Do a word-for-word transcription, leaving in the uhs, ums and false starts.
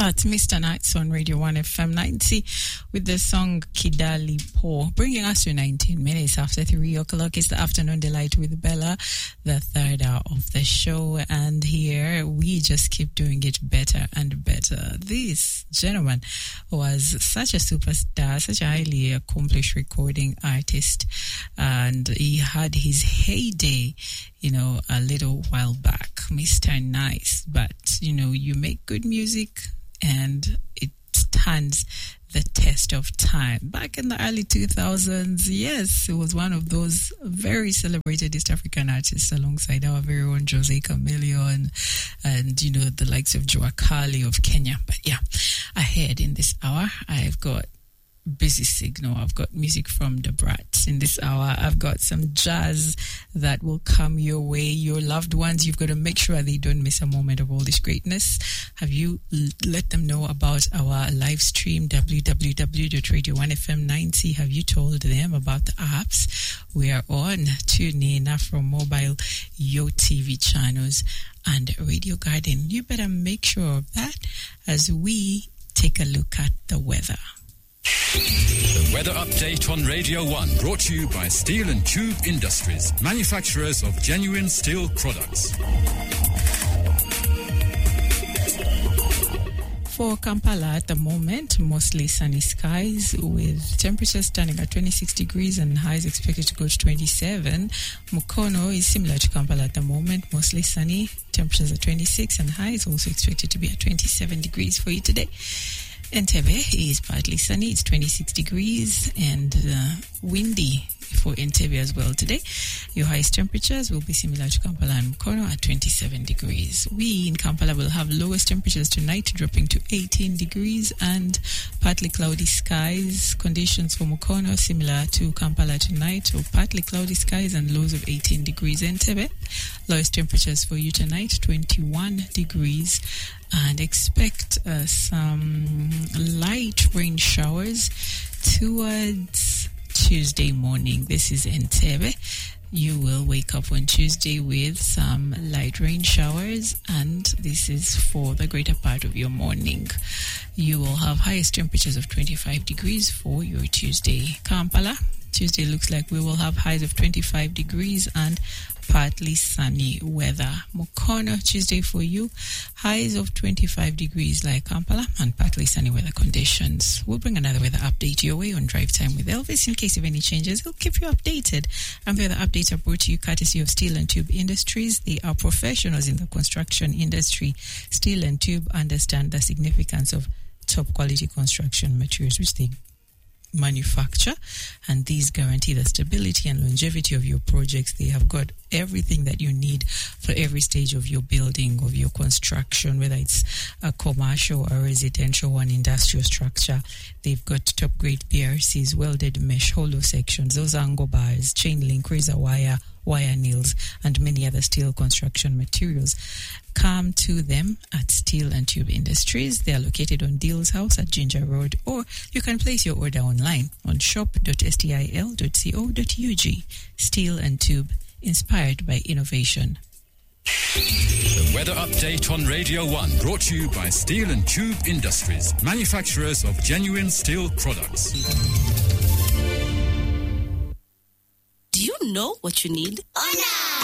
That's Mister Nights on Radio one F M ninety with the song Kidali Po, bringing us to nineteen minutes after three o'clock. It's the Afternoon Delight with Bella, the third hour of the show, and here we just keep doing it better and better. This gentleman was such a superstar, such a highly accomplished recording artist, and he had his heyday, you know, a little while back. Mister Nice, but, you know, you make good music, and it stands the test of time. Back in the early two thousands, yes, it was one of those very celebrated East African artists alongside our very own Jose Chameleon and, you know, the likes of Jua Kali of Kenya. But yeah, ahead in this hour, I've got Busy Signal. I've got music from the Brats in this hour. I've got some jazz that will come your way. Your loved ones, you've got to make sure they don't miss a moment of all this greatness. Have you l- let them know about our live stream, w w w dot radio one f m ninety? Have you told them about the apps? We are on TuneIn, Afro Mobile, Yo T V channels, and Radio Garden. You better make sure of that as we take a look at the weather. The weather update on Radio one, brought to you by Steel and Tube Industries, manufacturers of genuine steel products. For Kampala at the moment, mostly sunny skies with temperatures standing at twenty-six degrees and highs expected to go to twenty-seven. Mukono is similar to Kampala at the moment, mostly sunny, temperatures at twenty-six and highs also expected to be at twenty-seven degrees for you today. Entebbe is partly sunny, it's twenty-six degrees and uh, windy for Entebbe as well today. Your highest temperatures will be similar to Kampala and Mukono at twenty-seven degrees. We in Kampala will have lowest temperatures tonight dropping to eighteen degrees and partly cloudy skies. Conditions for Mukono similar to Kampala tonight, or partly cloudy skies and lows of eighteen degrees. Entebbe, lowest temperatures for you tonight, twenty-one degrees. And expect uh, some light rain showers towards Tuesday morning. This is Entebbe. You will wake up on Tuesday with some light rain showers, and this is for the greater part of your morning. You will have highest temperatures of twenty-five degrees for your Tuesday. Kampala, Tuesday looks like we will have highs of twenty-five degrees and partly sunny weather. Mukono, Tuesday for you, highs of twenty-five degrees like Kampala and partly sunny weather conditions. We'll bring another weather update your way on Drive Time with Elvis. In case of any changes, we'll keep you updated. And the weather updates are brought to you courtesy of Steel and Tube Industries. They are professionals in the construction industry. Steel and Tube understand the significance of top quality construction materials which they manufacture, and these guarantee the stability and longevity of your projects. They have got everything that you need for every stage of your building, of your construction, whether it's a commercial or residential or an industrial structure. They've got top grade P R Cs, welded mesh, hollow sections, those angle bars, chain link, razor wire, wire nails, and many other steel construction materials. Come to them at Steel and Tube Industries. They are located on Deals House at Ginger Road, or you can place your order online on shop dot stil dot co dot ug. Steel and Tube, inspired by innovation. The weather update on Radio one, brought to you by Steel and Tube Industries, manufacturers of genuine steel products. Do you know what you need? Oh, no!